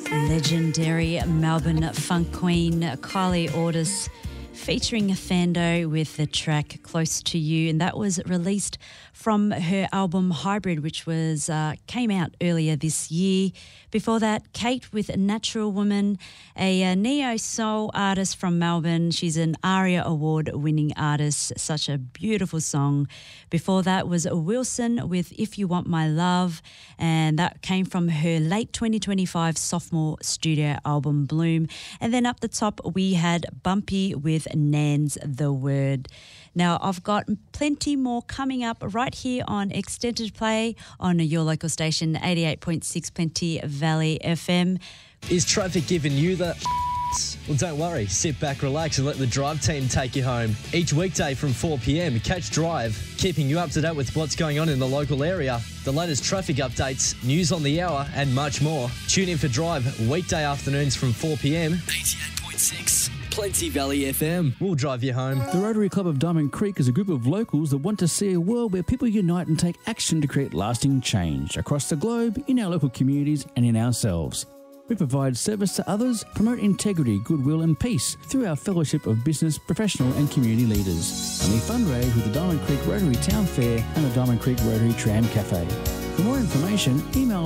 Legendary Melbourne funk queen Kylie Ordis featuring Fando with the track Close to You, and that was released from her album Hybrid, which came out earlier this year. Before that, Kate with Natural Woman, a neo-soul artist from Melbourne. She's an ARIA Award-winning artist. Such a beautiful song. Before that was Wilson with If You Want My Love, and that came from her late 2025 sophomore studio album Bloom. And then up the top, we had Bumpy with Nan's The Word. Now, I've got plenty more coming up right here on Extended Play on your local station, 88.6 Plenty Valley FM. Is traffic giving you the... Well, don't worry. Sit back, relax and let the Drive team take you home. Each weekday from 4 p.m, catch Drive, keeping you up to date with what's going on in the local area, the latest traffic updates, news on the hour and much more. Tune in for Drive weekday afternoons from 4 p.m. 88.6 Plenty Valley FM. We'll drive you home. The Rotary Club of Diamond Creek is a group of locals that want to see a world where people unite and take action to create lasting change across the globe, in our local communities and in ourselves. We provide service to others, promote integrity, goodwill and peace through our fellowship of business, professional and community leaders. And we fundraise with the Diamond Creek Rotary Town Fair and the Diamond Creek Rotary Tram Cafe. For more information, email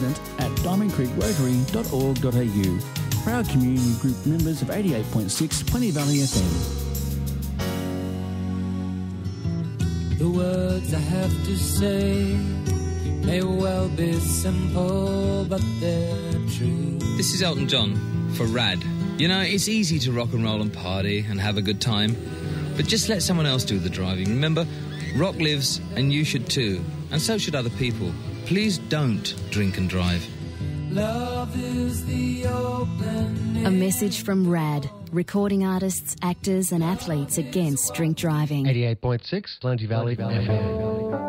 president@diamondcreekrotary.org.au. Proud community group members of 88.6 Plenty Valley FM. The words I have to say may well be simple, but they're true. This is Elton John for Rad. You know, it's easy to rock and roll and party and have a good time, but just let someone else do the driving. Remember, rock lives and you should too, and so should other people. Please don't drink and drive. Love is the opening. A message from RAD, recording artists, actors and athletes against drink driving. 88.6 Plenty Valley FM.